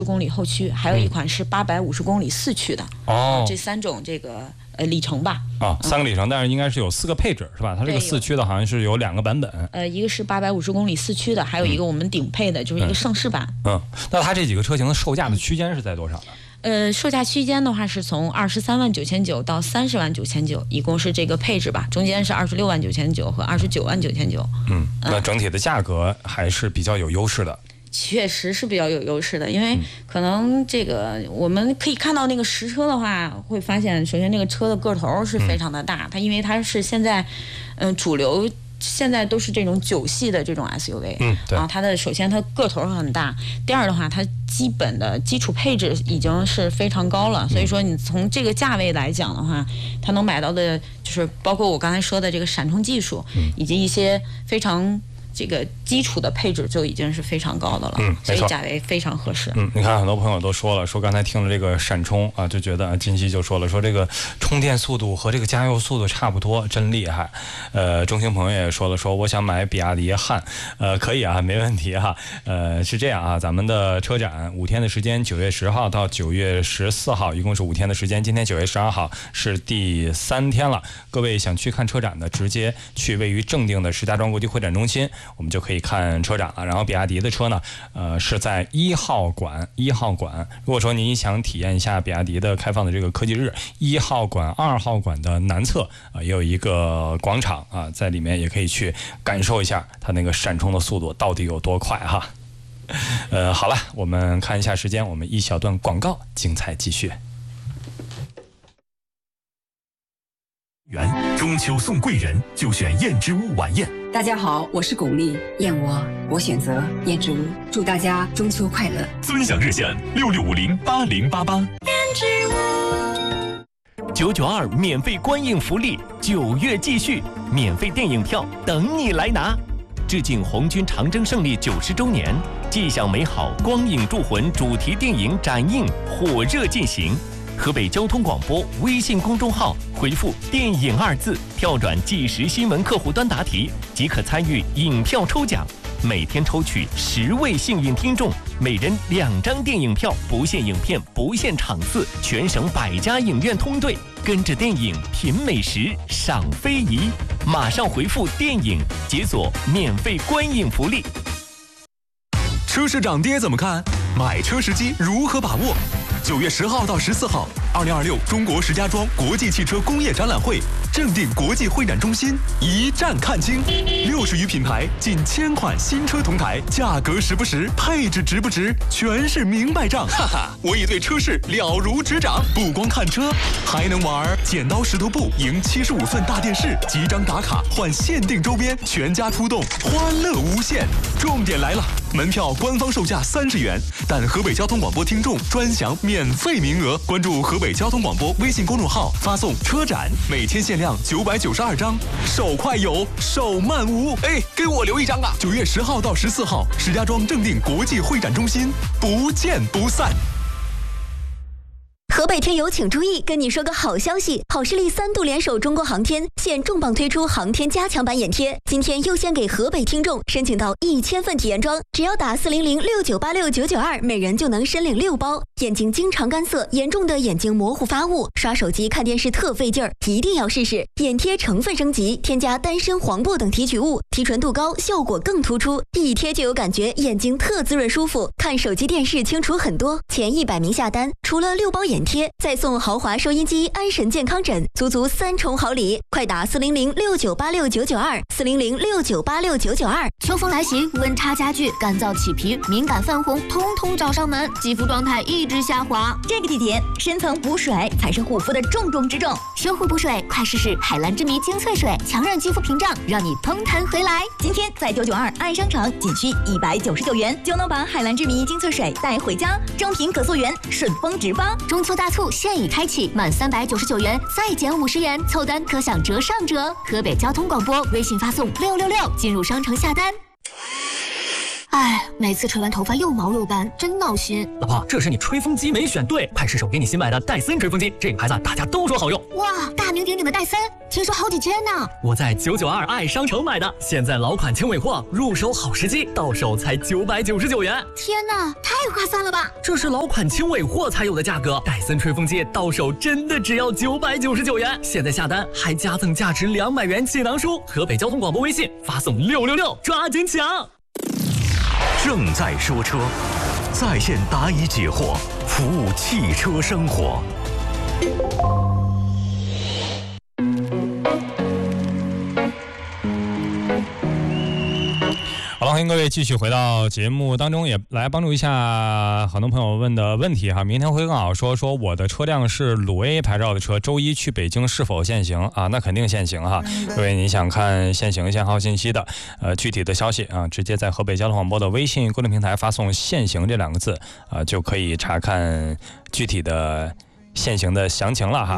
公里后驱，还有一款是850公里4驱的。这3种这个里程吧。 3个里程，但是应该是有4个配置是吧？它这个4驱的好像是有2个版本。 一个是850公里4驱的，还有一个我们顶配的，就是一个盛世版。 那它这几个车型的售价的区间是在多少呢？ 售价区间的话是从23.99000到30.99000，一共是这个配置吧，中间是26.99000和29.99000。 那整体的价格还是比较有优势的。 确实是比较有优势的，因为可能这个我们可以看到那个实车的话，会发现首先那个车的个头是非常的大，它因为它是现在主流现在都是这种9系的这种 SUV， 对， 然后它的首先它个头很大，第二的话它基本的基础配置已经是非常高了，所以说你从这个价位来讲的话，它能买到的就是包括我刚才说的这个闪充技术，以及一些非常这个基础的配置就已经是非常高的了，所以价位非常合适。 你看很多朋友都说了，说刚才听了这个闪充啊，就觉得金熙就说了，说这个充电速度和这个加油速度差不多，真厉害。中兴朋友也说了，说我想买比亚迪汉，可以啊，没问题哈。是这样啊，咱们的车展5天的时间，9月10号到9月14号，一共是5天的时间。今天9月12号是第3天了，各位想去看车展的，直接去位于正定的石家庄国际会展中心，我们就可以看车展了。然后比亚迪的车呢，是在1号馆。如果说您想体验一下比亚迪的开放的这个科技日，1号馆、2号馆的南侧也有一个广场啊，在里面也可以去感受一下它那个闪充的速度到底有多快哈。好了，我们看一下时间，我们一小段广告，精彩继续。 中秋送贵人就选燕之屋晚宴。 大家好，我是巩俐，燕窝我选择燕之屋，祝大家中秋快乐。 尊享热线66508088。 燕之屋 992免费观影福利，9月继续，免费电影票等你来拿。致敬红军长征胜利90周年，既享美好光影铸魂主题电影展映火热进行。河北交通广播微信公众号回复“电影”2字，跳转即时新闻客户端答题，即可参与影票抽奖。每天抽取10位幸运听众，每人2张电影票，不限影片，不限场次，全省100家影院通兑，跟着电影品美食，赏非遗。马上回复“电影”，解锁免费观影福利。车市涨跌怎么看？买车时机如何把握？9月10号到14号，2026中国石家庄国际汽车工业展览会，正定国际会展中心一站看清，60余品牌，近1000款新车同台，价格实不实，配置值不值，全是明白账。哈哈，我已对车市了如指掌，不光看车，还能玩剪刀石头布，赢75寸大电视，几张打卡换限定周边，全家出动，欢乐无限。重点来了，门票官方售价30元，但河北交通广播听众专享免费名额。关注河北交通广播微信公众号，发送车展，每天限量992张，手快有，手慢无。哎，给我留1张啊！9月10号到14号，石家庄正定国际会展中心，不见不散。 河北听友请注意，跟你说个好消息，好视力3度联手中国航天，现重磅推出航天加强版眼贴，今天优先给河北听众申请到1000份体验装，只要打40069869992，每人就能申领6包。眼睛经常干涩，严重的眼睛模糊发雾，刷手机看电视特费劲儿，一定要试试。眼贴成分升级，添加丹参、黄柏等提取物，提纯度高，效果更突出，一贴就有感觉，眼睛特滋润舒服，看手机电视清楚很多。前100名下单，除了6包眼贴，再送豪华收音机、安神健康枕，足3重好礼！快打40069869924，40069869992。 秋风来袭，温差加剧，干燥起皮、敏感泛红，通通找上门，肌肤状态一直下滑。 这个季节，深层补水才是护肤的重中之重。 修护补水，快试试海蓝之谜精粹水，强韧肌肤屏障，让你蓬弹回来。 今天在992爱商场，仅需199元就能把海蓝之谜精粹水带回家，正品可溯源，顺丰直发。 中秋大促现已开启，满399元再减50元，凑单可享折上折。河北交通广播微信发送666进入商城下单。 哎，每次吹完头发又毛又干，真闹心。 老婆，这是你吹风机没选对，派试手给你新买的戴森吹风机，这个牌子大家都说好用。 哇，大名鼎鼎的戴森，听说好几千呢。 我在992爱商城买的，现在老款轻尾货，入手好时机，到手才999元。 天哪，太划算了吧！ 这是老款轻尾货才有的价格，戴森吹风机到手真的只要999元。现在下单还加赠价值200元气囊书。河北交通广播微信发送666，抓紧抢！ 正在说车，在线答疑解惑，服务汽车生活。 好了，欢迎各位继续回到节目当中，也来帮助一下很多朋友问的问题哈。明天会更好说我的车辆是鲁 A 牌照的车，周一去北京是否限行啊？那肯定限行哈。各位你想看限行限号信息的具体的消息啊，直接在河北交通广播的微信公众平台发送限行这2个字啊，就可以查看具体的现行的详情了哈。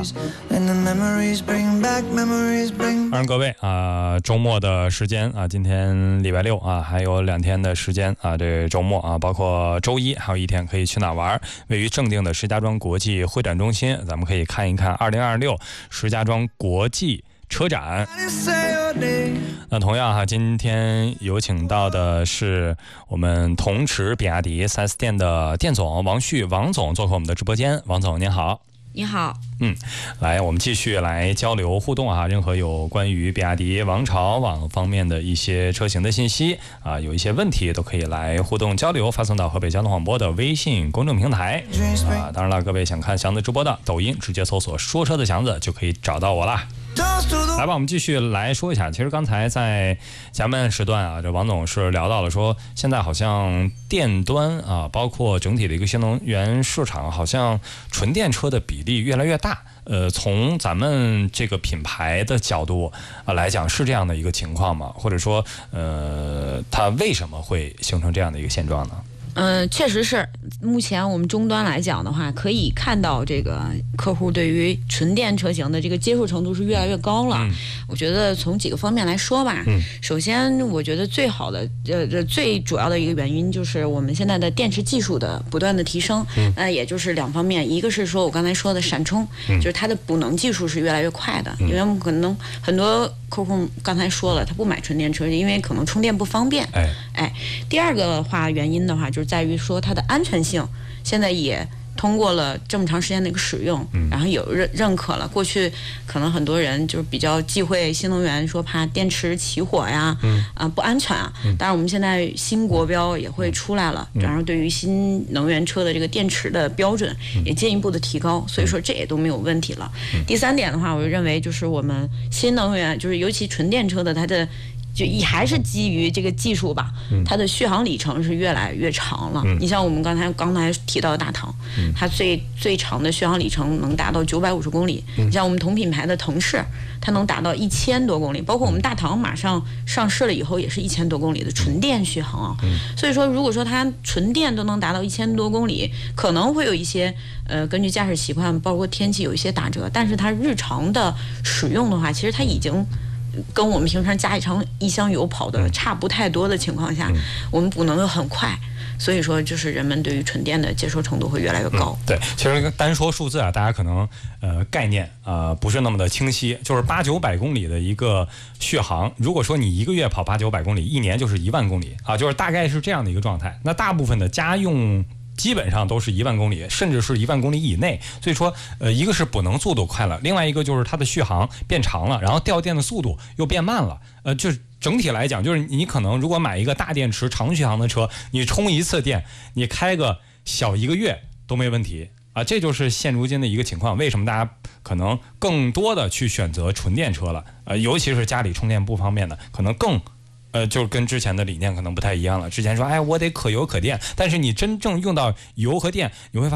让各位周末的时间啊，今天礼拜6啊，还有2天的时间啊，这周末啊，包括周一还有1天可以去哪玩？位于正定的石家庄国际会展中心，咱们可以看一看2026石家庄国际车展。那同样哈，今天有请到的是我们同驰比亚迪 4S 店的店总王旭王总做客我们的直播间。王总您好。 你好。 来，我们继续来交流互动啊，任何有关于比亚迪王朝网方面的一些车型的信息啊，有一些问题都可以来互动交流，发送到河北交通广播的微信公众平台啊。当然了，各位想看祥子直播的抖音，直接搜索说车的祥子就可以找到我啦。来吧，我们继续来说一下。其实刚才在前面时段啊，这王总是聊到了说，现在好像电端啊，包括整体的一个新能源市场，好像纯电车的比例越来越大。从咱们这个品牌的角度来讲，是这样的一个情况吗？或者说，它为什么会形成这样的一个现状呢？ 确实是，目前我们终端来讲的话，可以看到这个客户对于纯电车型的这个接受程度是越来越高了。我觉得从几个方面来说吧，首先我觉得最好的最主要的一个原因就是我们现在的电池技术的不断的提升。那也就是2方面，一个是说我刚才说的闪充，就是它的补能技术是越来越快的，因为我们可能很多客户刚才说了，他不买纯电车，因为可能充电不方便。第二个的话原因的话，就是在于说它的安全性现在也通过了这么长时间的一个使用，然后有认可了。过去可能很多人就是比较忌讳新能源，说怕电池起火呀，不安全啊。当然我们现在新国标也会出来了，然后对于新能源车的这个电池的标准也进一步的提高，所以说这也都没有问题了。第3点的话，我就认为就是我们新能源，就是尤其纯电车的它的就还是基于这个技术吧，它的续航里程是越来越长了。你像我们刚才提到的大唐，它最长的续航里程能达到950公里。你像我们同品牌的腾势，它能达到1000多公里，包括我们大唐马上上市了以后也是1000多公里的纯电续航啊。所以说，如果说它纯电都能达到1000多公里，可能会有一些根据驾驶习惯，包括天气有一些打折，但是它日常的使用的话，其实它已经跟我们平常加一箱油跑的差不太多的情况下，我们补能又很快，所以说就是人们对于纯电的接受程度会越来越高。 对，其实单说数字啊，大家可能概念不是那么的清晰，就是800-900公里的一个续航，如果说你1个月跑800-900公里，1年就是1万公里啊，就是大概是这样的一个状态。那大部分的家用基本上都是1万公里，甚至是1万公里以内。所以说，一个是补能速度快了，另外一个就是它的续航变长了，然后掉电的速度又变慢了。就是整体来讲，就是你可能如果买一个大电池长续航的车，你充一次电，你开个小1个月都没问题啊。这就是现如今的一个情况。为什么大家可能更多的去选择纯电车了？尤其是家里充电不方便的，可能更。就是跟之前的理念可能不太一样了。之前说，我得可油可电，但是你真正用到油和电，你会发现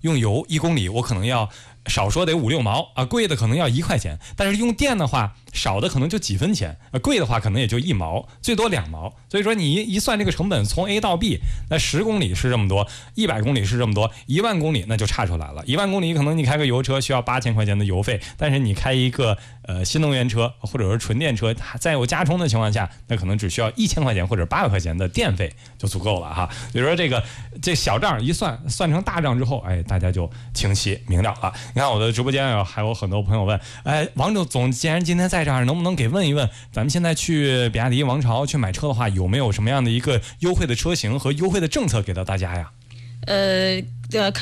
用油1公里我可能要少说得5、6毛啊，贵的可能要1块钱，但是用电的话少的可能就几分钱，贵的话可能也就1毛，最多2毛。所以说你一算这个成本，从 A 到 B， 那10公里是这么多，100公里是这么多，1万公里那就差出来了。1万公里可能你开个油车需要8000块钱的油费，但是你开一个新能源车或者是纯电车，在有加充的情况下，那可能只需要1000块钱或者800块钱的电费就足够了哈。所以说这小账一算成大账之后，大家就清晰明了了。你看我的直播间还有很多朋友问，王总既然今天在这儿，能不能给问一问，咱们现在去比亚迪王朝去买车的话，有没有什么样的一个优惠的车型和优惠的政策给到大家呀？